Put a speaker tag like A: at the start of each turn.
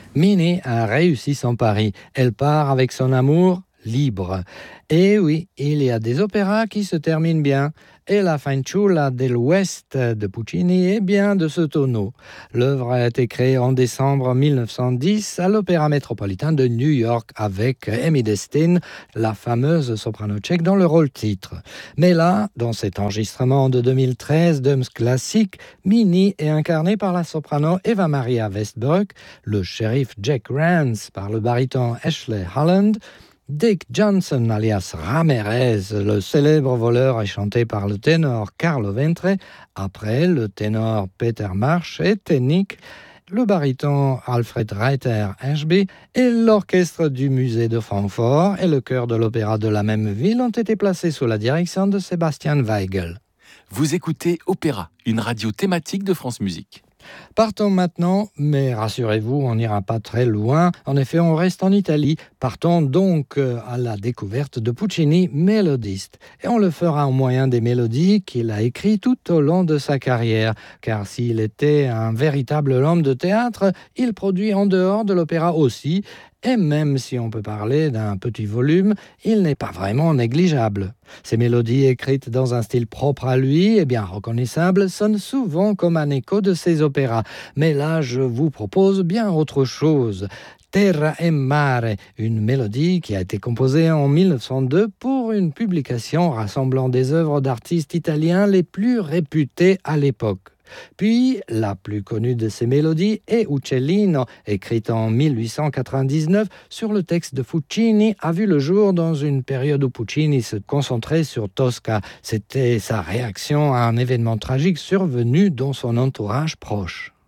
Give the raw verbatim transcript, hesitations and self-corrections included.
A: Minnie a réussi son pari. Elle part avec son amour libre. Et oui, il y a des opéras qui se terminent bien. Et La Fanciulla del West de Puccini est bien de ce tonneau. L'œuvre a été créée en décembre mille neuf cent dix à l'Opéra Métropolitain de New York avec Amy Destin, la fameuse soprano tchèque, dans le rôle titre. Mais là, dans cet enregistrement de deux mille treize d'Hums Classique, Minnie est incarnée par la soprano Eva Maria Westbroek, le shérif Jack Rance par le baryton Ashley Holland, Dick Johnson, alias Ramirez, le célèbre voleur, est chanté par le ténor Carlo Ventre, après le ténor Peter Marsh et Ténique, le baryton Alfred Reiter-Ashby et l'orchestre du musée de Francfort et le chœur de l'opéra de la même ville ont été placés sous la direction de Sébastien Weigel.
B: Vous écoutez Opéra, une radio thématique de France Musique.
A: Partons maintenant, mais rassurez-vous, on n'ira pas très loin. En effet, on reste en Italie. Partons donc à la découverte de Puccini, mélodiste. Et on le fera au moyen des mélodies qu'il a écrites tout au long de sa carrière. Car s'il était un véritable homme de théâtre, il produit en dehors de l'opéra aussi. Et même si on peut parler d'un petit volume, il n'est pas vraiment négligeable. Ces mélodies écrites dans un style propre à lui et bien reconnaissable sonnent souvent comme un écho de ses opéras. Mais là, je vous propose bien autre chose. Terra e Mare, une mélodie qui a été composée en mille neuf cent deux pour une publication rassemblant des œuvres d'artistes italiens les plus réputés à l'époque. Puis, la plus connue de ces mélodies est Uccellino, écrite en mille huit cent quatre-vingt-dix-neuf sur le texte de Puccini, a vu le jour dans une période où Puccini se concentrait sur Tosca. C'était sa réaction à un événement tragique survenu dans son entourage proche.